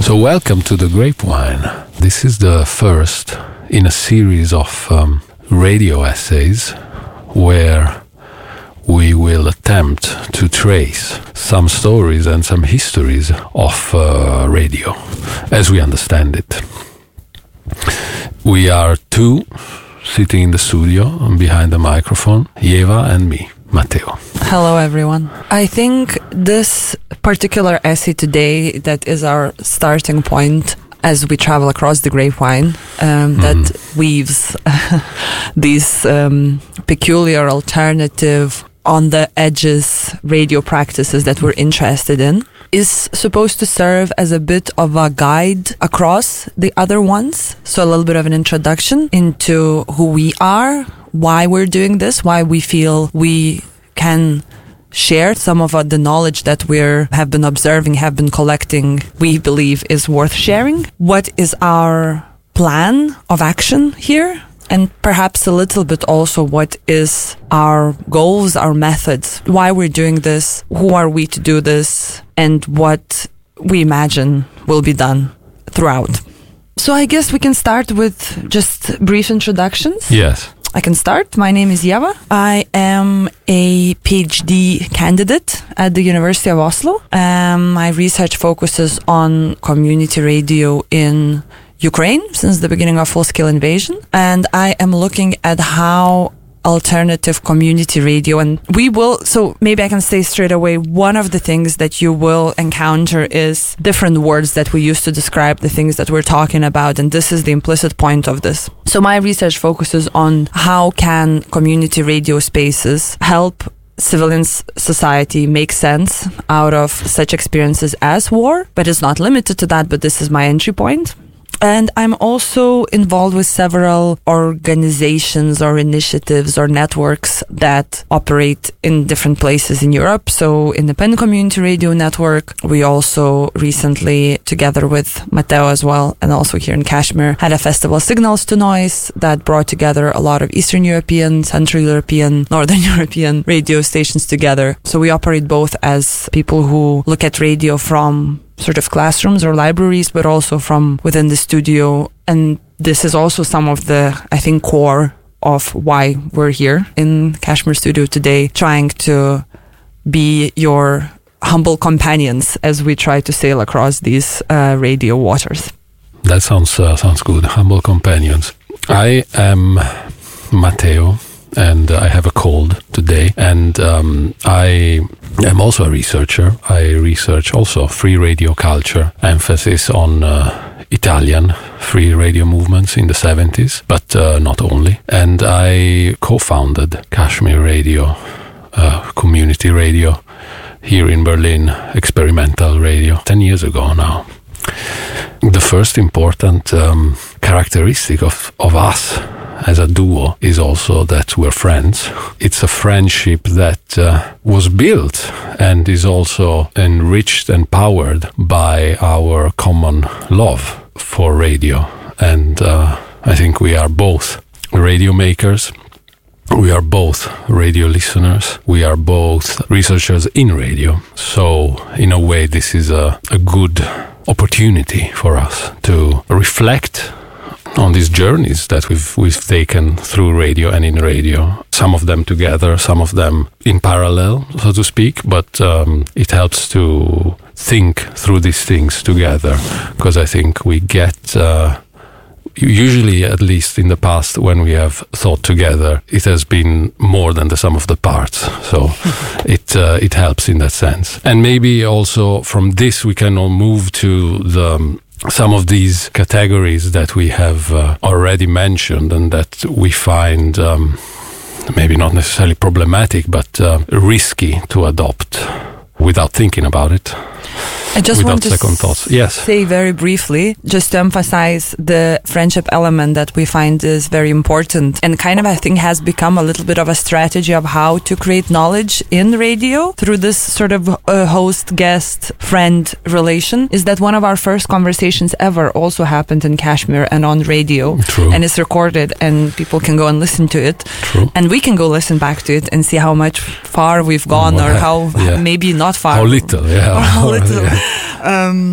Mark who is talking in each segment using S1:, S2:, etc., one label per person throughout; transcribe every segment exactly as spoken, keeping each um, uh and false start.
S1: So welcome to the Grapevine. This is the first in a series of um, radio essays where we will attempt to trace some stories and some histories of uh, radio as we understand it. We are two sitting in the studio and behind the microphone, Yeva and me, Matteo.
S2: Hello everyone. I think this particular essay today, that is our starting point as we travel across the Grapevine, um, mm. that weaves these um, peculiar, alternative, on the edges radio practices that we're interested in, is supposed to serve as a bit of a guide across the other ones. So a little bit of an introduction into who we are, why we're doing this, why we feel we can share some of uh, the knowledge that we have been observing, have been collecting, we believe is worth sharing. What is our plan of action here? And perhaps a little bit also what is our goals, our methods, why we're doing this, who are we to do this, and what we imagine will be done throughout. So I guess we can start with just brief introductions.
S1: Yes.
S2: I can start. My name is Yeva. I am a PhD candidate at the University of Oslo. Um, my research focuses on community radio in Ukraine since the beginning of full-scale invasion. And I am looking at how alternative community radio, and we will, so maybe I can say straight away, one of the things that you will encounter is different words that we use to describe the things that we're talking about, and this is the implicit point of this. So my research focuses on how can community radio spaces help civilian society make sense out of such experiences as war, but it's not limited to that, but this is my entry point. And I'm also involved with several organizations or initiatives or networks that operate in different places in Europe. So Independent Community Radio Network. We also recently, together with Matteo as well, and also here in Kashmir, had a festival, Signals to Noise, that brought together a lot of Eastern European, Central European, Northern European radio stations together. So we operate both as people who look at radio from sort of classrooms or libraries, but also from within the studio. And this is also some of the, I think, core of why we're here in Kashmir Studio today, trying to be your humble companions as we try to sail across these uh, radio waters.
S1: That sounds uh, sounds good. Humble companions. I am Matteo, and I have a cold today, and um, I am also a researcher. I research also free radio culture, emphasis on uh, Italian free radio movements in the seventies, but uh, not only. And I co-founded Kashmir Radio, uh, community radio here in Berlin, experimental radio, ten years ago now. The first important um, characteristic of, of us as a duo is also that we're friends. It's a friendship that uh, was built and is also enriched and powered by our common love for radio. And uh, I think we are both radio makers. We are both radio listeners. We are both researchers in radio. So in a way, this is a, a good opportunity for us to reflect on these journeys that we've we've taken through radio and in radio. Some of them together, some of them in parallel, so to speak. But um, it helps to think through these things together, because I think we get, uh, usually at least in the past, when we have thought together, it has been more than the sum of the parts. So it uh, it helps in that sense. And maybe also from this we can all move to the some of these categories that we have uh, already mentioned and that we find um, maybe not necessarily problematic, but uh, risky to adopt without thinking about it.
S2: I just
S1: without
S2: want to
S1: second thoughts. Yes.
S2: say very briefly, just to emphasize the friendship element that we find is very important, and kind of I think has become a little bit of a strategy of how to create knowledge in radio through this sort of uh, host-guest-friend relation, is that one of our first conversations ever also happened in Kashmir and on radio.
S1: True.
S2: And it's recorded and people can go and listen to it.
S1: True.
S2: And we can go listen back to it and see how much far we've gone,
S1: well,
S2: or how
S1: yeah.
S2: maybe not far.
S1: How little, yeah.
S2: Or how little.
S1: yeah.
S2: Um,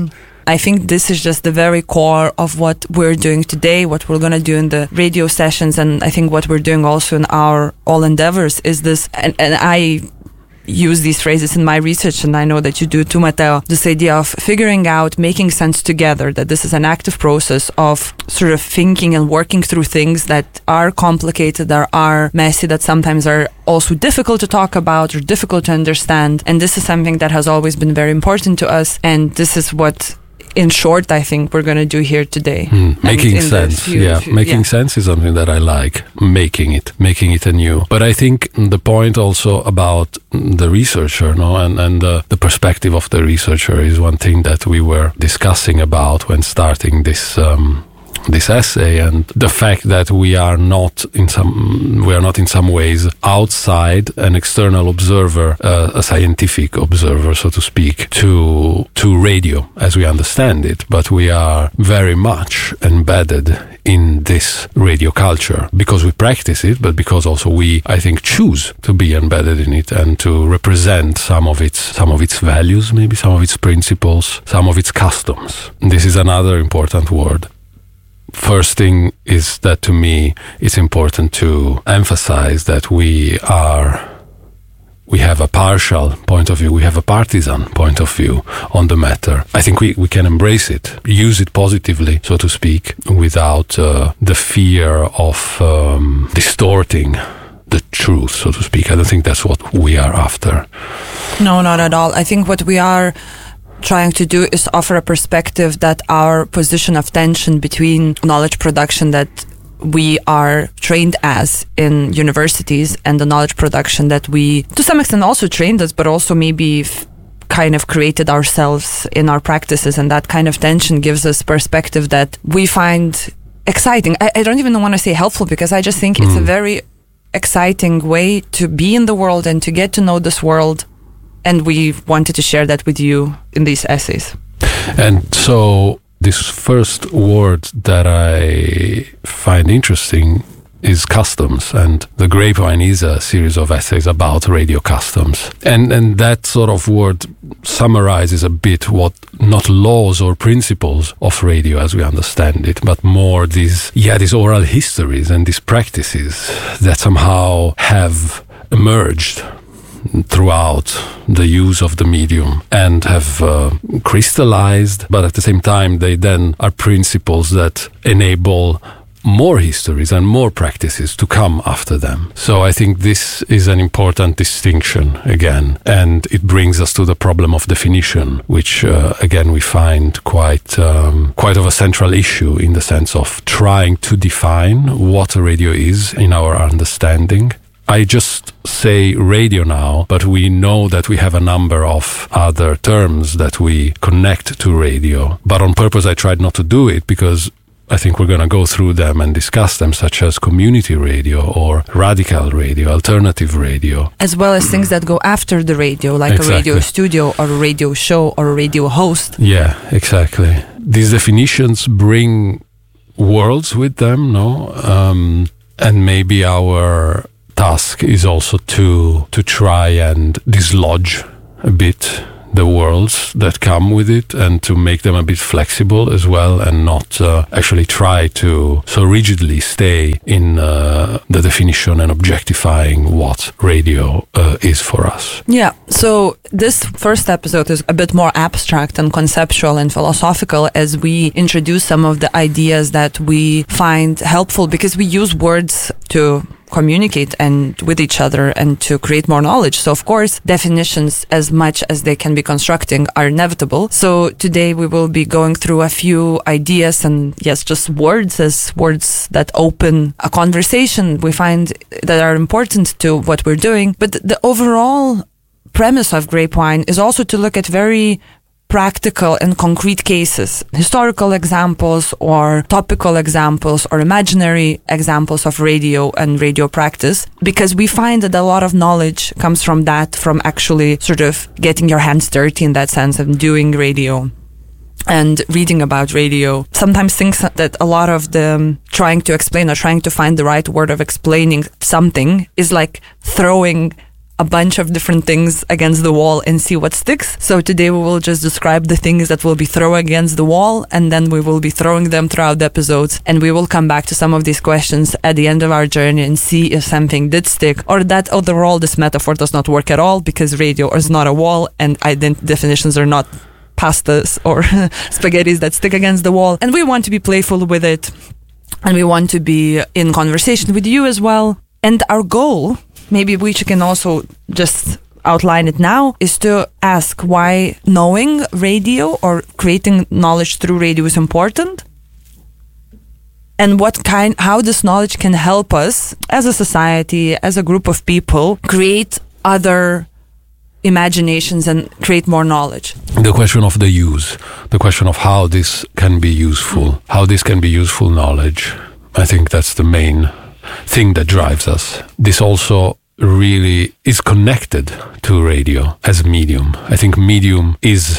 S2: I think this is just the very core of what we're doing today, what we're going to do in the radio sessions, and I think what we're doing also in our all endeavors is this, and, and I use these phrases in my research, and I know that you do too, Matteo, this idea of figuring out, making sense together, that this is an active process of sort of thinking and working through things that are complicated, that are messy, that sometimes are also difficult to talk about or difficult to understand. And this is something that has always been very important to us, and this is what, in short, I think we're going to do here today.
S1: Mm, making sense. Few, yeah, few, making yeah. sense is something that I like. Making it, making it anew. But I think the point also about the researcher, no, and and uh, the perspective of the researcher is one thing that we were discussing about when starting this. Um, this essay, and the fact that we are not in some we are not in some ways outside an external observer, uh, a scientific observer, so to speak, to to radio as we understand it, but we are very much embedded in this radio culture because we practice it, but because also we, I think, choose to be embedded in it and to represent some of its some of its values, maybe some of its principles, some of its customs. This is another important word. First thing is that to me it's important to emphasize that we are we have a partial point of view, we have a partisan point of view on the matter. I think we, we can embrace it, use it positively, so to speak, without uh, the fear of um, distorting the truth, so to speak. I don't think that's what we are after.
S2: No, not at all. I think what we are trying to do is offer a perspective that our position of tension between knowledge production that we are trained as in universities and the knowledge production that we, to some extent, also trained us, but also maybe f- kind of created ourselves in our practices, and that kind of tension gives us perspective that we find exciting. I, I don't even want to say helpful, because I just think mm. it's a very exciting way to be in the world and to get to know this world. And we wanted to share that with you in these essays.
S1: And so this first word that I find interesting is customs. And The Grapevine is a series of essays about radio customs. And and that sort of word summarizes a bit what, not laws or principles of radio as we understand it, but more these, yeah, these oral histories and these practices that somehow have emerged throughout the use of the medium and have uh, crystallized, but at the same time they then are principles that enable more histories and more practices to come after them. So I think this is an important distinction again, and it brings us to the problem of definition, which uh, again we find quite um, quite of a central issue in the sense of trying to define what a radio is in our understanding. I just say radio now, but we know that we have a number of other terms that we connect to radio. But on purpose, I tried not to do it because I think we're going to go through them and discuss them, such as community radio or radical radio, alternative radio.
S2: As well as things that go after the radio, like exactly. a radio studio or a radio show or a radio host.
S1: Yeah, exactly. These definitions bring worlds with them, no? Um, and maybe our task is also to to try and dislodge a bit the worlds that come with it and to make them a bit flexible as well, and not uh, actually try to so rigidly stay in uh, the definition and objectifying what radio uh, is for us.
S2: Yeah, so this first episode is a bit more abstract and conceptual and philosophical as we introduce some of the ideas that we find helpful, because we use words to communicate and with each other and to create more knowledge. So of course, definitions, as much as they can be constructing, are inevitable. So today we will be going through a few ideas and yes, just words as words that open a conversation we find that are important to what we're doing. But the overall premise of Grapevine is also to look at very practical and concrete cases, historical examples or topical examples or imaginary examples of radio and radio practice, because we find that a lot of knowledge comes from that, from actually sort of getting your hands dirty in that sense and doing radio and reading about radio. Sometimes things that a lot of the um, trying to explain or trying to find the right word of explaining something is like throwing a bunch of different things against the wall and see what sticks. So today we will just describe the things that will be thrown against the wall, and then we will be throwing them throughout the episodes, and we will come back to some of these questions at the end of our journey and see if something did stick, or that overall this metaphor does not work at all because radio is not a wall and ident- definitions are not pastas or spaghettis that stick against the wall. And we want to be playful with it, and we want to be in conversation with you as well. And our goal, maybe we can also just outline it now, is to ask why knowing radio or creating knowledge through radio is important, and what kind, how this knowledge can help us as a society, as a group of people, create other imaginations and create more knowledge.
S1: The question of the use, the question of how this can be useful, how this can be useful knowledge, I think that's the main thing that drives us. This also really is connected to radio as medium. I think medium is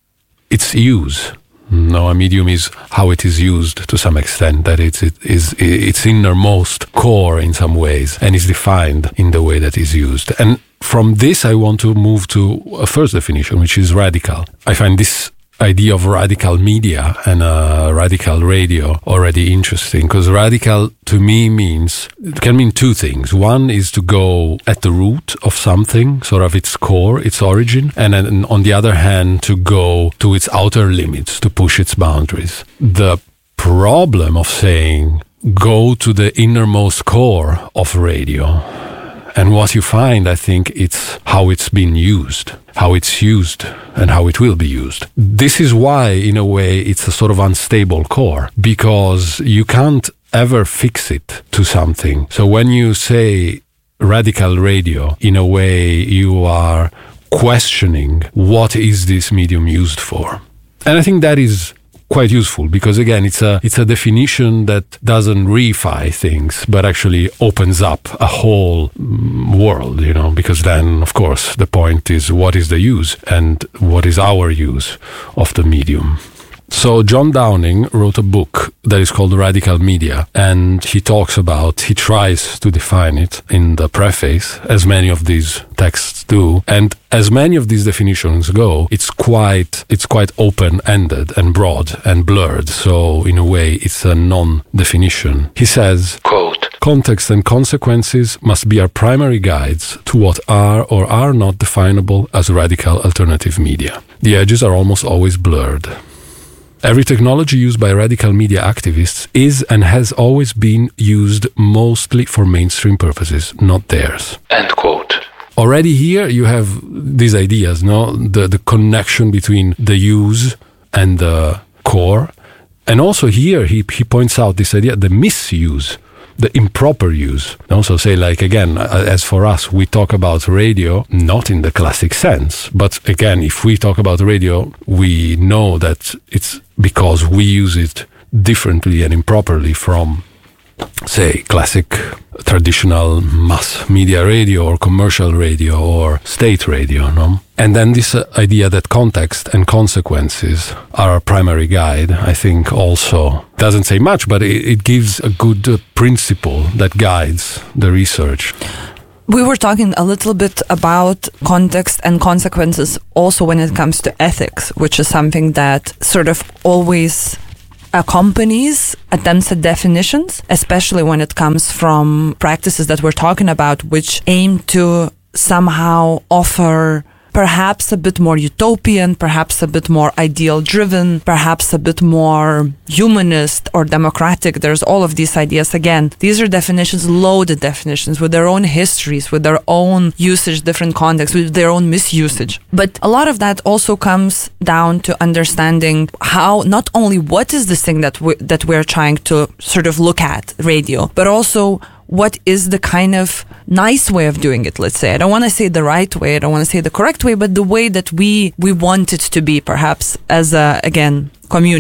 S1: its use. No, a medium is how it is used to some extent, that it's, it is its innermost core in some ways, and is defined in the way that is used. And from this, I want to move to a first definition, which is radical. I find this idea of radical media and uh, radical radio already interesting, because radical to me means, it can mean two things. One is to go at the root of something, sort of its core, its origin, and then on the other hand to go to its outer limits, to push its boundaries. The problem of saying go to the innermost core of radio, and what you find, I think, it's how it's been used, how it's used and how it will be used. This is why, in a way, it's a sort of unstable core, because you can't ever fix it to something. So when you say radical radio, in a way, you are questioning what is this medium used for. And I think that is quite useful, because again, it's a it's a definition that doesn't reify things, but actually opens up a whole world, you know, because then, of course, the point is what is the use and what is our use of the medium. So John Downing wrote a book that is called Radical Media, and he talks about, he tries to define it in the preface, as many of these texts do, and as many of these definitions go, it's quite it's quite open-ended and broad and blurred, so in a way it's a non-definition. He says, quote, "Context and consequences must be our primary guides to what are or are not definable as radical alternative media. The edges are almost always blurred. Every technology used by radical media activists is and has always been used mostly for mainstream purposes, not theirs." End quote. Already here you have these ideas, no? The, the connection between the use and the core. And also here he, he points out this idea, the misuse, the improper use. And also say, like, again, as for us, we talk about radio not in the classic sense, but again, if we talk about radio, we know that it's because we use it differently and improperly from, say, classic traditional mass media radio or commercial radio or state radio, no? And then this uh, idea that context and consequences are our primary guide, I think also doesn't say much, but it, it gives a good uh, principle that guides the research.
S2: We were talking a little bit about context and consequences also when it comes to ethics, which is something that sort of always accompanies attempts at definitions, especially when it comes from practices that we're talking about, which aim to somehow offer perhaps a bit more utopian, perhaps a bit more ideal driven, perhaps a bit more humanist or democratic. There's all of these ideas. Again, these are definitions, loaded definitions with their own histories, with their own usage, different contexts, with their own misusage. But a lot of that also comes down to understanding how, not only what is this thing that we, that we're trying to sort of look at, radio, but also what is the kind of nice way of doing it, let's say. I don't want to say the right way, I don't want to say the correct way, but the way that we we want it to be, perhaps, as a, again, community.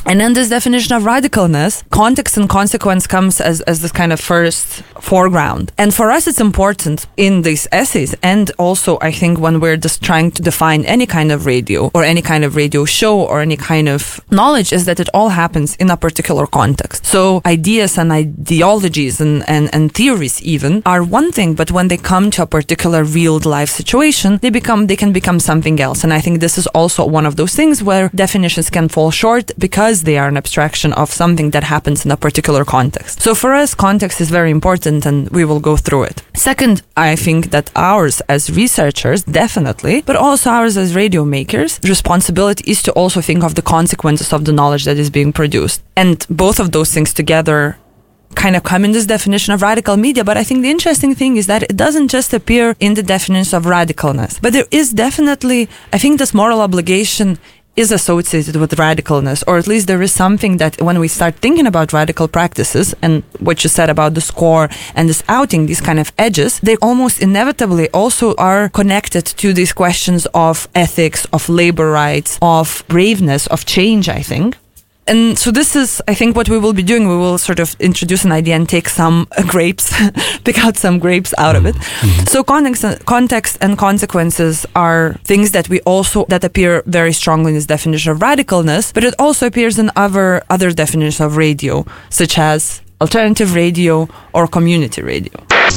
S2: And then this definition of radicalness, context and consequence comes as, as this kind of first foreground. And for us, it's important in these essays. And also, I think when we're just trying to define any kind of radio or any kind of radio show or any kind of knowledge, is that it all happens in a particular context. So ideas and ideologies and, and, and theories even are one thing, but when they come to a particular real life situation, they become, they can become something else. And I think this is also one of those things where definitions can fall short because they are an abstraction of something that happens in a particular context. So for us, context is very important and we will go through it. Second, I think that ours as researchers, definitely, but also ours as radio makers, responsibility is to also think of the consequences of the knowledge that is being produced. And both of those things together kind of come in this definition of radical media. But I think the interesting thing is that it doesn't just appear in the definition of radicalness, but there is definitely, I think this moral obligation is associated with radicalness, or at least there is something that when we start thinking about radical practices and what you said about the score and this outing, these kind of edges, they almost inevitably also are connected to these questions of ethics, of labor rights, of braveness, of change, I think. And so this is, I think, what we will be doing. We will sort of introduce an idea and take some uh, grapes, pick out some grapes out of it. Mm-hmm. So context, context and consequences are things that we also, that appear very strongly in this definition of radicalness, but it also appears in other, other definitions of radio, such as alternative radio or community radio.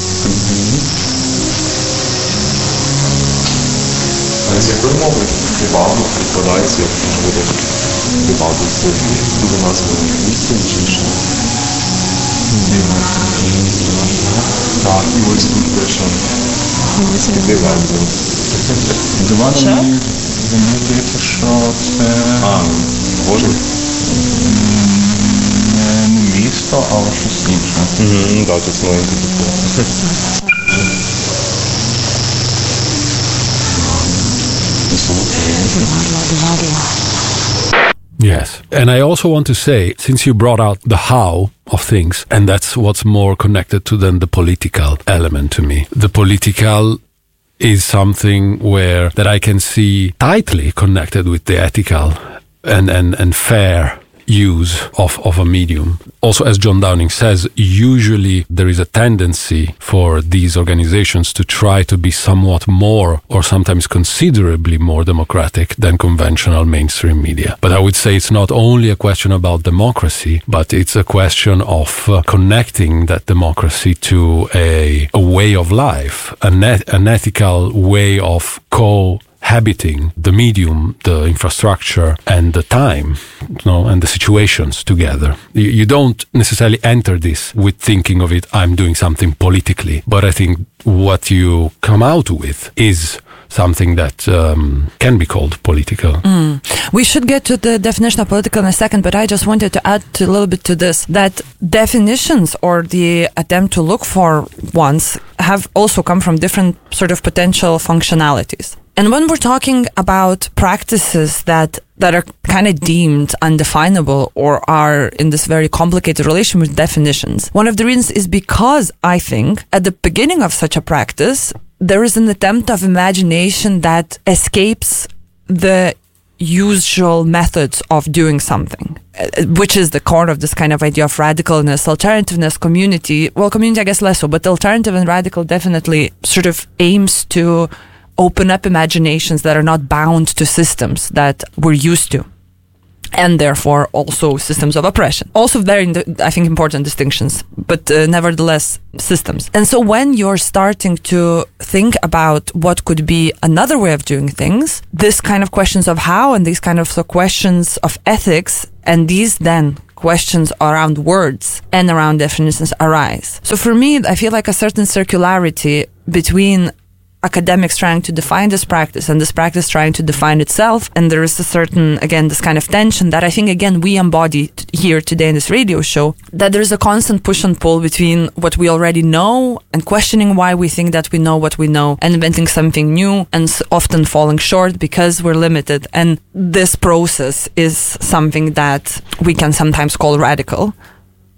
S3: Випадок буде названо місцем чи що? Так, і ось тут теж диван. Диван, мені здається, що це... А, може? Не місто, але щось інше. Угу, так, тут маленьке таке.
S1: Yes. And I also want to say, since you brought out the how of things, and that's what's more connected to then the political element to me. The political is something where that I can see tightly connected with the ethical and, and, and fair use of, of a medium. Also, as John Downing says, usually there is a tendency for these organizations to try to be somewhat more or sometimes considerably more democratic than conventional mainstream media. But I would say it's not only a question about democracy, but it's a question of uh, connecting that democracy to a, a way of life, an, et- an ethical way of co habiting the medium, the infrastructure, and the time, you know, and the situations together. You, you don't necessarily enter this with thinking of it, I'm doing something politically, but I think what you come out with is something that um, can be called political.
S2: Mm. We should get to the definition of political in a second, but I just wanted to add to a little bit to this, that definitions or the attempt to look for ones have also come from different sort of potential functionalities. And when we're talking about practices that that are kind of deemed undefinable or are in this very complicated relation with definitions, one of the reasons is because I think at the beginning of such a practice, there is an attempt of imagination that escapes the usual methods of doing something, which is the core of this kind of idea of radicalness, alternativeness, community. Well, community, I guess less so, but alternative and radical definitely sort of aims to open up imaginations that are not bound to systems that we're used to, and therefore also systems of oppression. Also very, I think, important distinctions, but uh, nevertheless systems. And so when you're starting to think about what could be another way of doing things, this kind of questions of how and these kind of so questions of ethics, and these then questions around words and around definitions arise. So for me, I feel like a certain circularity between academics trying to define this practice and this practice trying to define itself. And there is a certain, again, this kind of tension that I think, again, we embody t- here today in this radio show, that there's a constant push and pull between what we already know and questioning why we think that we know what we know and inventing something new and s- often falling short because we're limited. And this process is something that we can sometimes call radical.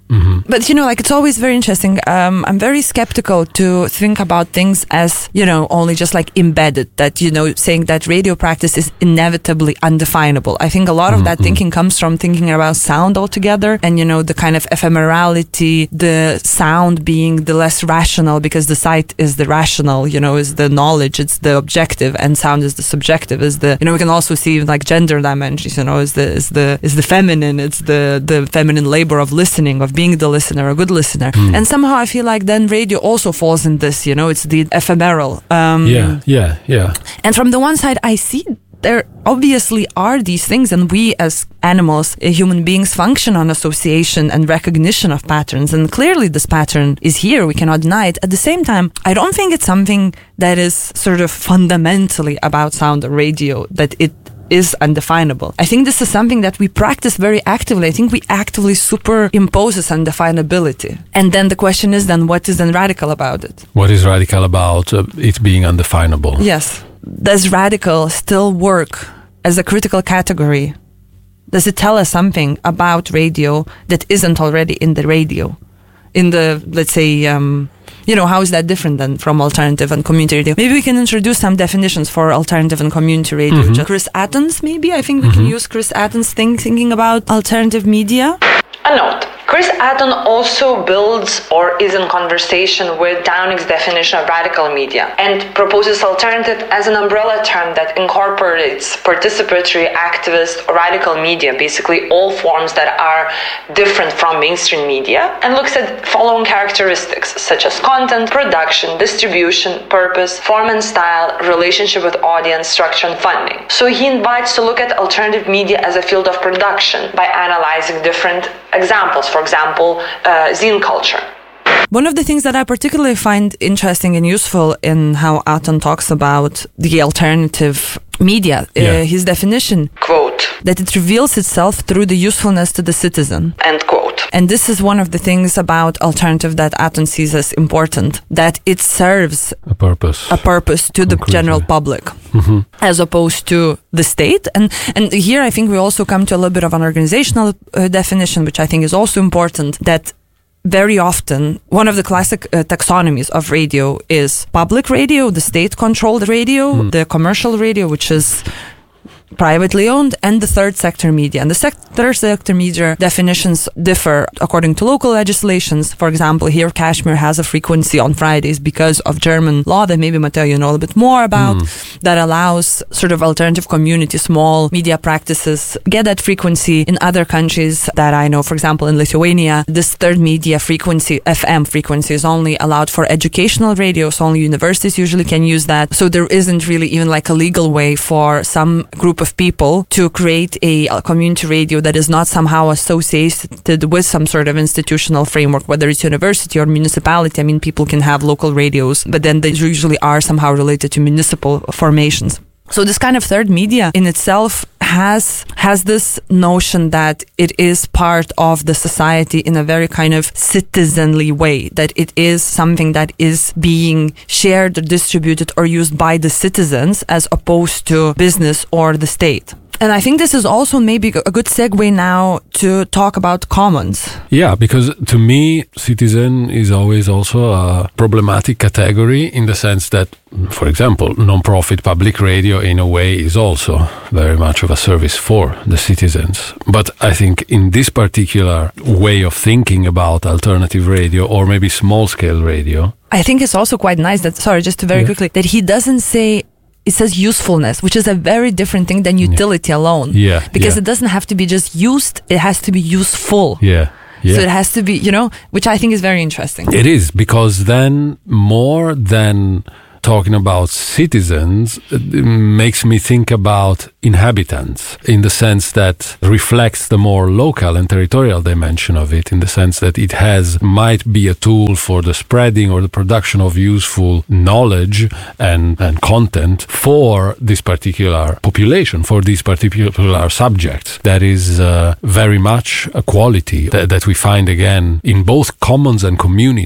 S1: Mm-hmm.
S2: But, you know, like, it's always very interesting. Um, I'm very skeptical to think about things as, you know, only just like embedded, that, you know, saying that radio practice is inevitably undefinable. I think a lot of mm-hmm. that thinking comes from thinking about sound altogether, and, you know, the kind of ephemerality, the sound being the less rational, because the sight is the rational, you know, is the knowledge, it's the objective, and sound is the subjective, is the, you know, we can also see like gender dimensions, you know, is the, is the, is the feminine, it's the, the feminine labor of listening, of being the listener, a good listener. Mm. And somehow I feel like then radio also falls in this, you know, it's the ephemeral. Um,
S1: yeah, yeah, yeah.
S2: And from the one side, I see there obviously are these things, and we as animals, uh, human beings, function on association and recognition of patterns, and clearly this pattern is here, we cannot deny it. At the same time, I don't think it's something that is sort of fundamentally about sound or radio, that it is undefinable. I think this is something that we practice very actively. I think we actively superimpose this undefinability. And then the question is then, what is then radical about it?
S1: What is radical about uh, it being undefinable?
S2: Yes. Does radical still work as a critical category? Does it tell us something about radio that isn't already in the radio? In the, let's say, um, you know, how is that different than from alternative and community radio? Maybe we can introduce some definitions for alternative and community radio. Mm-hmm. Chris Athens, maybe? I think we mm-hmm. can use Chris Athens' thing, thinking about alternative media.
S4: A note. Chris Athens also builds or is in conversation with Downing's definition of radical media and proposes alternative as an umbrella term that incorporates participatory, activist, or radical media, basically all forms that are different from mainstream media, and looks at following characteristics such as content, production, distribution, purpose, form and style, relationship with audience, structure, and funding. So he invites to look at alternative media as a field of production by analyzing different examples. For example, uh, zine culture.
S2: One of the things that I particularly find interesting and useful in how Athens talks about the alternative media, yeah. uh, his definition,
S4: quote,
S2: that it reveals itself through the usefulness to the citizen,
S4: end quote.
S2: And this is one of the things about alternative that Athens sees as important, that it serves
S1: a purpose,
S2: a purpose to the general public, mm-hmm. as opposed to the state. And and here I think we also come to a little bit of an organizational uh, definition, which I think is also important, that very often, one of the classic uh, taxonomies of radio is public radio, the state-controlled radio, mm. the commercial radio, which is privately owned, and the third sector media. And the sec- third sector media definitions differ according to local legislations. For example, here Kashmir has a frequency on Fridays because of German law that maybe, Matteo, you know a little bit more about, mm. that allows sort of alternative community, small media practices get that frequency. In other countries that I know, for example, in Lithuania, this third media frequency, F M frequency, is only allowed for educational radio, so only universities usually can use that. So there isn't really even like a legal way for some group of people to create a, a community radio that is not somehow associated with some sort of institutional framework, whether it's university or municipality. I mean, people can have local radios, but then they usually are somehow related to municipal formations. So this kind of third media in itself has has this notion that it is part of the society in a very kind of citizenly way, that it is something that is being shared or distributed or used by the citizens as opposed to business or the state. And I think this is also maybe a good segue now to talk about commons.
S1: Yeah, because to me, citizen is always also a problematic category in the sense that, for example, non-profit public radio in a way is also very much of a service for the citizens. But I think in this particular way of thinking about alternative radio or maybe small-scale radio,
S2: I think it's also quite nice that, sorry, just to very yeah. quickly, that he doesn't say, it says usefulness, which is a very different thing than utility yeah. alone.
S1: Yeah.
S2: Because
S1: yeah.
S2: it doesn't have to be just used, it has to be useful.
S1: Yeah. Yeah.
S2: So it has to be, you know, which I think is very interesting.
S1: It is, because then more than talking about citizens, it makes me think about inhabitants in the sense that reflects the more local and territorial dimension of it, in the sense that it has, might be a tool for the spreading or the production of useful knowledge and, and content for this particular population, for these particular subjects. That is uh, very much a quality that, that we find again in both commons and community.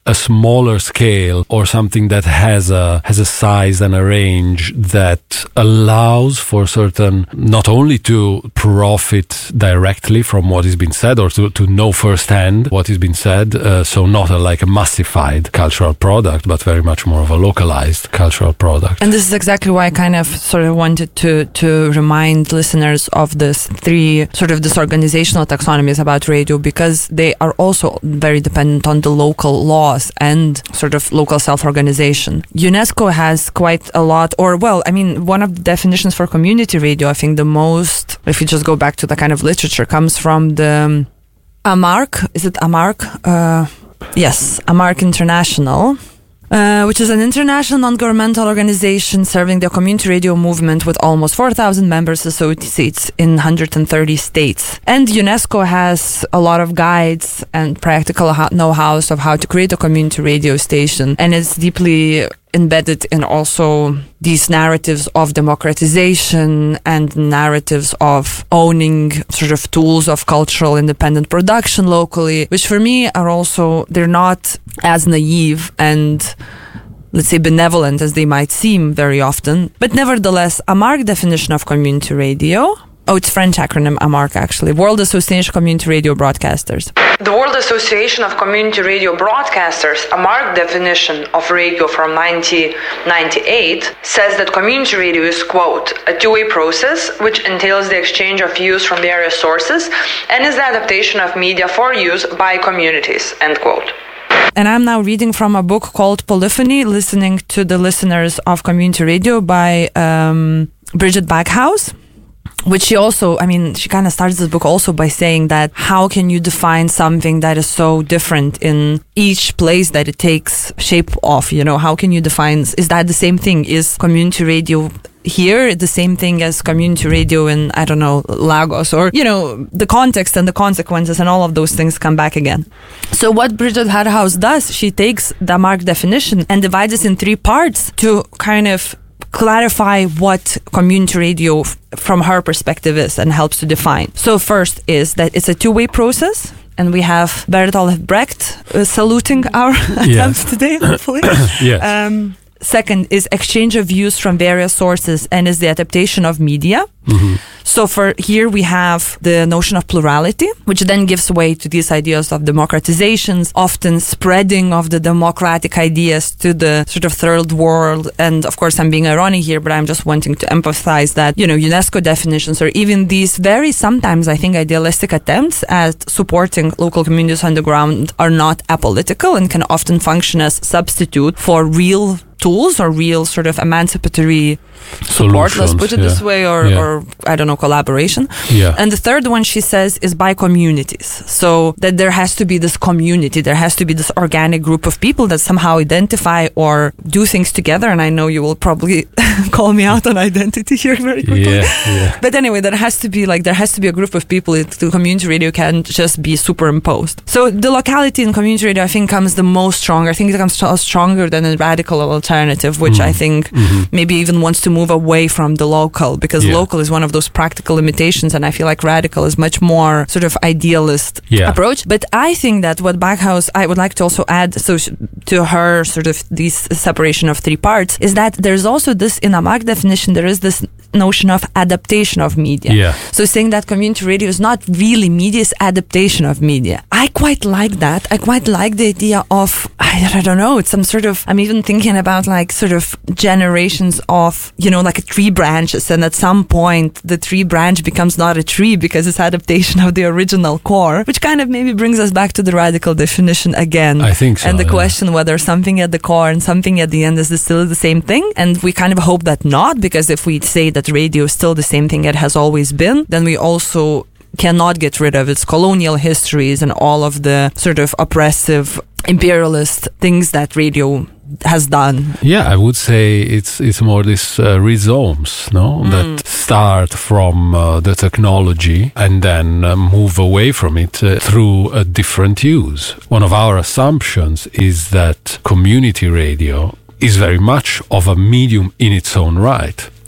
S1: a smaller scale or something that has a has a size and a range that allows for certain, not only to profit directly from what has been said or to, to know firsthand what has been said, uh, so not a, like a massified cultural product, but very much more of a localized cultural product.
S2: And this is exactly why I kind of sort of wanted to to remind listeners of this three sort of this organizational taxonomies about radio, because they are also very dependent on the local laws and sort of local self-organization. UNESCO has quite a lot, or well, I mean, one of the definitions for community radio, I think the most, if you just go back to the kind of literature, comes from the AMARC. Is it AMARC? Uh, yes, AMARC International. Uh, which is an international non-governmental organization serving the community radio movement with almost four thousand members, associates in one hundred thirty states. And UNESCO has a lot of guides and practical know-hows of how to create a community radio station. And it's deeply embedded in also these narratives of democratization and narratives of owning sort of tools of cultural independent production locally, which for me are also, they're not as naive and, let's say, benevolent as they might seem very often. But nevertheless, AMARC definition of community radio, oh, it's French acronym, AMARC actually, World Association of Community Radio Broadcasters.
S4: The World Association of Community Radio Broadcasters, AMARC definition of radio from nineteen ninety-eight, says that community radio is, quote, a two-way process which entails the exchange of views from various sources and is the adaptation of media for use by communities, end quote.
S2: And I'm now reading from a book called Polyphony, Listening to the Listeners of Community Radio by um, Bridget Backhouse. Which she also, I mean, she kind of starts this book also by saying that how can you define something that is so different in each place that it takes shape of, you know, how can you define, is that the same thing? Is community radio here the same thing as community radio in, I don't know, Lagos, or, you know, the context and the consequences and all of those things come back again. So what Bridget Backhouse does, she takes the AMARC definition and divides it in three parts to kind of clarify what community radio f- from her perspective is and helps to define. So first is that it's a two-way process, and we have Bertolt Brecht uh, saluting our attempts today, hopefully.
S1: Yes.
S2: Um, second is exchange of views from various sources and is the adaptation of media. Mm-hmm. So for here we have the notion of plurality, which then gives way to these ideas of democratizations, often spreading of the democratic ideas to the sort of third world. And of course, I'm being ironic here, but I'm just wanting to emphasize that, you know, UNESCO definitions or even these very sometimes, I think, idealistic attempts at supporting local communities on the ground are not apolitical and can often function as substitute for real tools or real sort of emancipatory support,
S1: Solutions,
S2: let's put it
S1: yeah.
S2: this way, or,
S1: Yeah.
S2: or I don't know, collaboration.
S1: Yeah.
S2: And the third one, she says, is by communities. So that there has to be this community, there has to be this organic group of people that somehow identify or do things together. And I know you will probably call me out on identity here very quickly.
S1: Yeah, yeah.
S2: But anyway, there has to be like, there has to be a group of people. It, the community radio can't just be superimposed. So the locality in community radio, I think, comes the most strong. I think it comes st- stronger than a radical alternative, which
S1: Mm.
S2: I think
S1: Mm-hmm.
S2: maybe even wants to move away from the local, because
S1: Yeah.
S2: local is one of those practical limitations, and I feel like radical is much more sort of idealist
S1: Yeah.
S2: approach. But I think that what Backhouse, I would like to also add, so sh- to her sort of this separation of three parts, is that there's also this, in a AMARC definition, there is this notion of adaptation of media.
S1: Yeah.
S2: So saying that community radio is not really media, it's adaptation of media. I quite like that. I quite like the idea of, I, I don't know, it's some sort of, I'm even thinking about like sort of generations of, you know, like a tree branches, and at some point the tree branch becomes not a tree because it's adaptation of the original core, which kind of maybe brings us back to the radical definition again.
S1: I think so,
S2: And the
S1: yeah.
S2: question whether something at the core and something at the end is still the same thing. And we kind of hope that not, because if we say that radio is still the same thing it has always been, then we also cannot get rid of its colonial histories and all of the sort of oppressive imperialist things that radio has done.
S1: Yeah, I would say it's it's more this uh, rhizomes, no,
S2: Mm.
S1: that start from uh, the technology and then uh, move away from it uh, through a different use. One of our assumptions is that community radio is very much of a medium in its own right.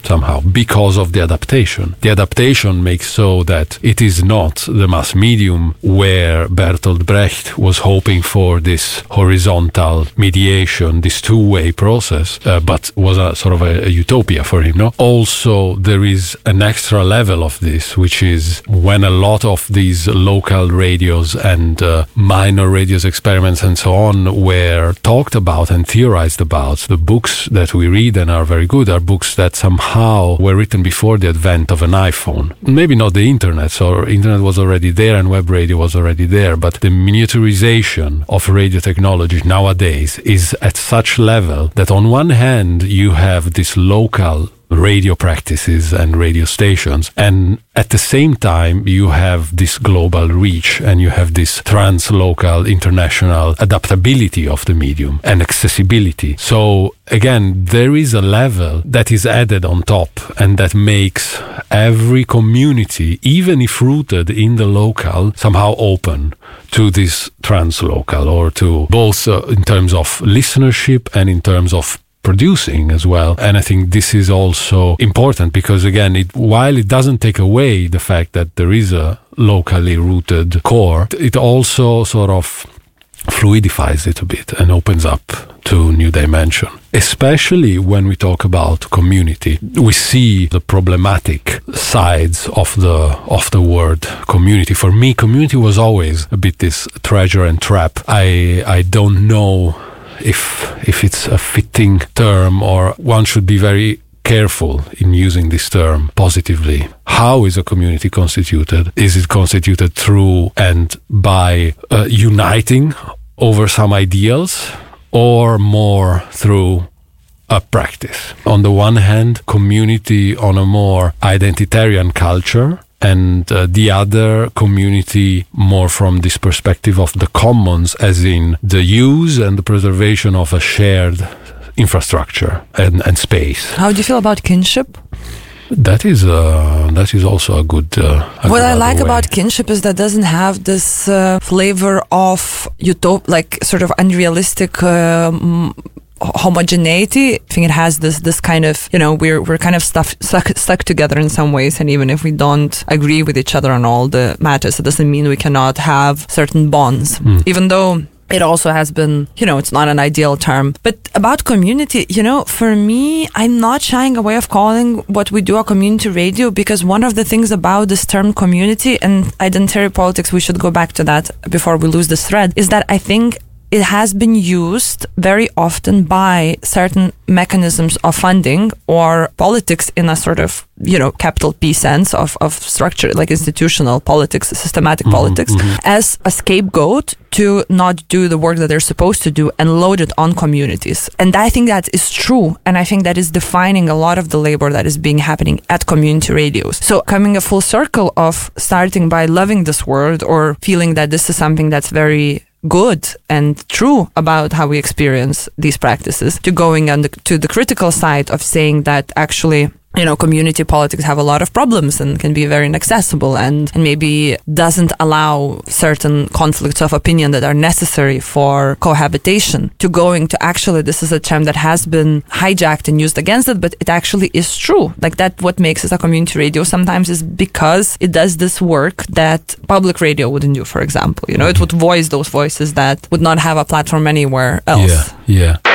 S1: somehow because of the adaptation. The adaptation makes so that it is not the mass medium where Bertolt Brecht was hoping for this horizontal mediation, this two-way process, uh, but was a sort of a, a utopia for him. No? Also, there is an extra level of this, which is when a lot of these local radios and uh, minor radios experiments and so on were talked about and theorized about. The books that we read and are very good are books that somehow were written before the advent of an iPhone. Maybe not the internet, so internet was already there and web radio was already there, but the miniaturization of radio technology nowadays is at such level that on one hand you have this local radio practices and radio stations, and at the same time you have this global reach and you have this trans-local international adaptability of the medium and accessibility. So again, there is a level that is added on top and that makes every community, even if rooted in the local, somehow open to this trans-local, or to both uh, in terms of listenership and in terms of producing as well. And I think this is also important because, again, it, while it doesn't take away the fact that there is a locally rooted core, it also sort of fluidifies it a bit and opens up to new dimension. Especially when we talk about community, we see the problematic sides of the of the word community. For me, community was always a bit this treasure and trap. I I don't know if if it's a fitting term, or one should be very careful in using this term positively. How is a community constituted? Is it constituted through and by uh, uniting over some ideals, or more through a practice? On the one hand, community on a more identitarian culture, and uh, the other community more from this perspective of the commons, as in the use and the preservation of a shared infrastructure and, and space.
S2: How do you feel about kinship?
S1: That is uh, that is also a good. Uh, a
S2: what
S1: good
S2: I like
S1: way.
S2: about kinship is that it doesn't have this uh, flavor of utop, like sort of unrealistic. Um, homogeneity. I think it has this this kind of, you know, we're we're kind of stuff, stuck stuck together in some ways, and even if we don't agree with each other on all the matters, it doesn't mean we cannot have certain bonds. Mm. Even though it also has been, you know, it's not an ideal term. But about community, you know, for me, I'm not shying away of calling what we do a community radio, because one of the things about this term community and identity politics, we should go back to that before we lose this thread, is that I think it has been used very often by certain mechanisms of funding or politics in a sort of, you know, capital P sense of, of structure, like institutional politics, systematic mm-hmm, politics, mm-hmm. as a scapegoat to not do the work that they're supposed to do and load it on communities. And I think that is true. And I think that is defining a lot of the labor that is being happening at community radios. So coming a full circle of starting by loving this word or feeling that this is something that's very good and true about how we experience these practices, to going on the, to the critical side of saying that actually, you know, community politics have a lot of problems and can be very inaccessible and, and maybe doesn't allow certain conflicts of opinion that are necessary for cohabitation, to going to actually, this is a term that has been hijacked and used against it, but it actually is true. Like that, what makes it a community radio sometimes is because it does this work that public radio wouldn't do, for example. You know, mm-hmm. it would voice those voices that would not have a platform anywhere else.
S1: Yeah, yeah.